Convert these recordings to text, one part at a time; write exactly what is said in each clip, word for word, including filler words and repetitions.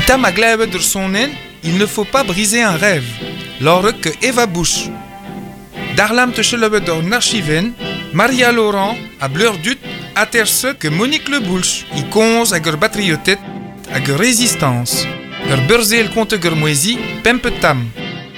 Ita maglaebe dur sonen, il ne faut pas briser un rêve. Lors que Eva Bush. Darlam te chelebe d'or narchiven, Maria Laurent a bleur dut à terre ce que Monique Le Boulch, y cons à gur patriotet, à gur résistance. Ur burzel contre gur moisi, pempetam.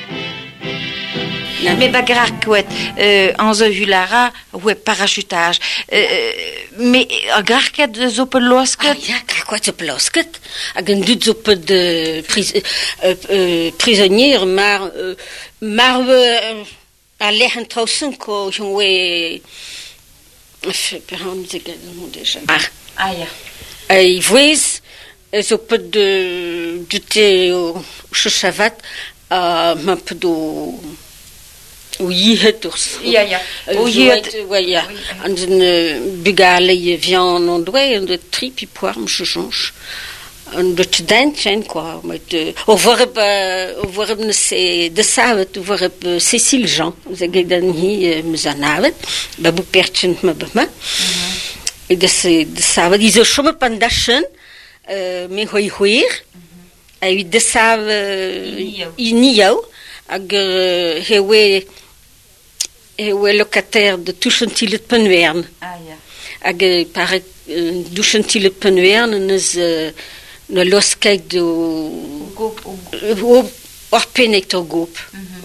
Mais bagrar kouet, euh, anze hulara, ouais, parachutage. Euh, mais agrar ket zope losket. Ah, ja, grar kouet zope losket. Hag un dut zope de pris, euh, euh, prisonnier, maar, euh, maar we, euh, a lehen trousen ko, jong we, per hand zeg ik het déjà. Maar, Ah ja. I vouez, zope de, dute o chachavat, a ma pedo, Oui, het dus. Ja, ja. Oh, het, ja. En een bugale viande en doigt en de tripi poire, je change. En de tdent zijn quoi. Met over heb over heb ne de savet over heb Cécile Jean. Zeg ik dan hier mezanavet. Babu pertjent me bema. En de de savet is zo me pandashen. Me hoi hoir. En de savet inio. Ag hewe hewe locataire de Touchentil Penwern. Ah ja. Ag pare Touchentil Penwern nes ne loskek do Goop o orpenek to goop.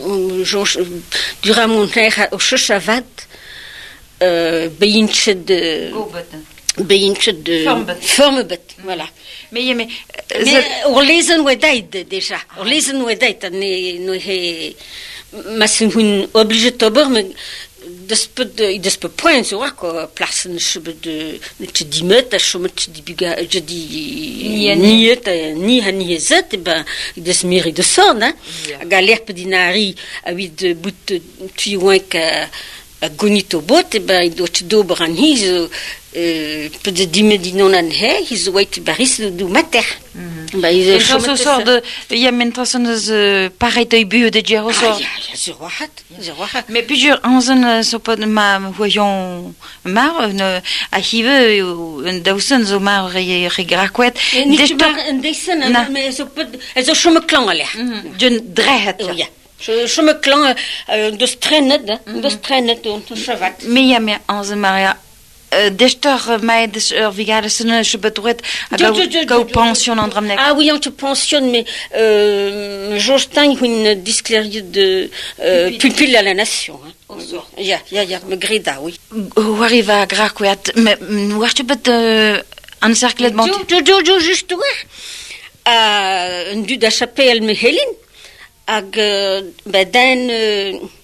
Dura mon her o chachavat beintje de goopeten. beintje de formbet. Voilà. Mais je mais Mais on lezen we dait déjà. On lezen we dait ne no he mas hun obligé tober mais despot despot point zo quoi place ne de ne te dimet a chomet di biga je di niet ni hani zet ben des miri de son hein galer pedinari a huit de bout tu oink a gonito bot ben do te dober an his peut de dime di non an he his white baris do mater. Bah, il so sort de il y a maintenant ce pareil de but de Jero sort. Ah, ja, zero hat, zero hat. Mais puis je en so pas de ma voyons mar ne arrive un dausen zo mar regraquet. Niet maar een desen mais so pas so chome clan aller. Je drehet. Ja. Je chome clan de strenet, de strenet on chavat. Mais il y a mais en Maria Dester mij dus er vigade sene je betrouet go pension en dramnek. Ah oui, on te pensionne mais euh Georges Stein une disclérie de pupille à la nation hein. Ja, ja, ja, me greda oui. Hoe arrive à graquet mais waar je bet un cercle de monte. Jo jo jo juste ouais. Ah, un du da chapelle me Hélène ag ben